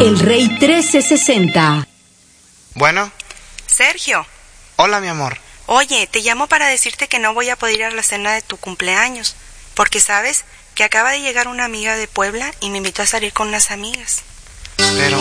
El Rey 1360. Bueno. Sergio. Hola, mi amor. Oye, te llamo para decirte que no voy a poder ir a la cena de tu cumpleaños, porque sabes que acaba de llegar una amiga de Puebla y me invitó a salir con unas amigas. Pero